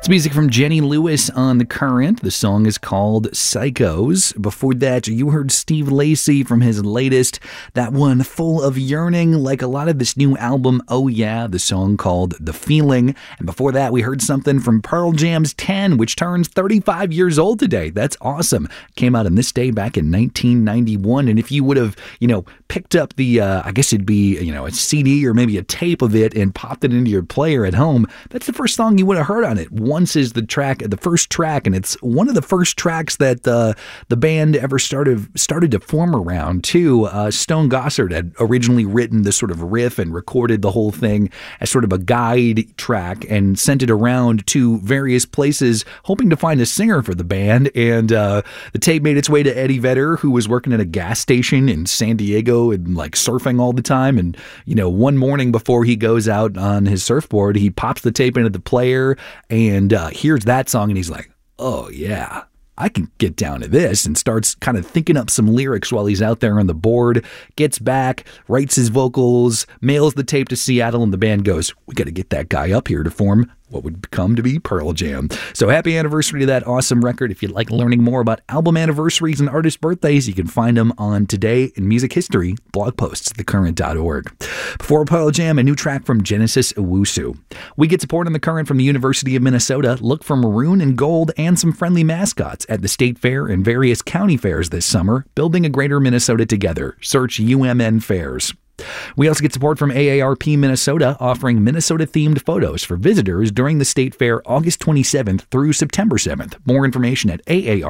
It's music from Jenny Lewis on The Current. The song is called Psychos. Before that, you heard Steve Lacy from his latest, that one full of yearning, like a lot of this new album, Oh Yeah, the song called The Feeling. And before that, we heard something from Pearl Jam's 10, which turns 35 years old today. That's awesome. Came out on this day back in 1991. And if you would have, picked up the, I guess it'd be, a CD or maybe a tape of it and popped it into your player at home, that's the first song you would have heard on it. Once is the first track, and it's one of the first tracks that the band ever started to form around, too. Stone Gossard had originally written this sort of riff and recorded the whole thing as sort of a guide track and sent it around to various places, hoping to find a singer for the band. And the tape made its way to Eddie Vedder, who was working at a gas station in San Diego and like surfing all the time. And, one morning before he goes out on his surfboard, he pops the tape into the player and hears that song, and he's like, oh yeah, I can get down to this, and starts kind of thinking up some lyrics while he's out there on the board, gets back, writes his vocals, mails the tape to Seattle, and the band goes, we got to get that guy up here to form what would come to be Pearl Jam. So happy anniversary to that awesome record. If you'd like learning more about album anniversaries and artist birthdays, you can find them on Today in Music History blog posts, thecurrent.org. Before Pearl Jam, a new track from Genesis Owusu. We get support on The Current from the University of Minnesota. Look for maroon and gold and some friendly mascots at the State Fair and various county fairs this summer, building a greater Minnesota together. Search UMN Fairs. We also get support from AARP Minnesota, offering Minnesota-themed photos for visitors during the State Fair August 27th through September 7th. More information at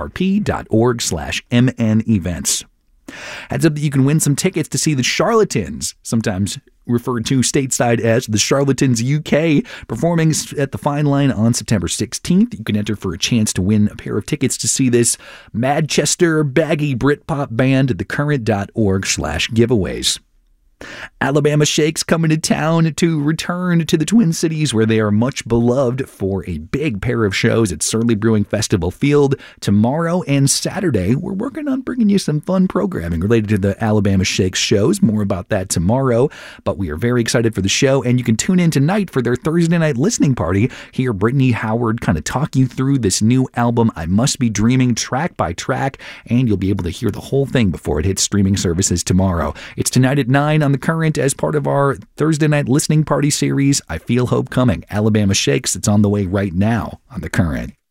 aarp.org/MN events. Heads up that you can win some tickets to see the Charlatans, sometimes referred to stateside as the Charlatans UK, performing at the Fine Line on September 16th. You can enter for a chance to win a pair of tickets to see this Manchester baggy Britpop band at thecurrent.org/giveaways. Alabama Shakes coming to town to return to the Twin Cities, where they are much beloved, for a big pair of shows at Surly Brewing Festival Field tomorrow and Saturday. We're working on bringing you some fun programming related to the Alabama Shakes shows. More about that tomorrow, but we are very excited for the show, and you can tune in tonight for their Thursday night listening party. Hear Brittany Howard kind of talk you through this new album, I Must Be Dreaming, track by track, and you'll be able to hear the whole thing before it hits streaming services tomorrow. It's tonight at 9 on The Current as part of our Thursday night listening party series, I Feel Hope Coming. Alabama Shakes, it's on the way right now on The Current.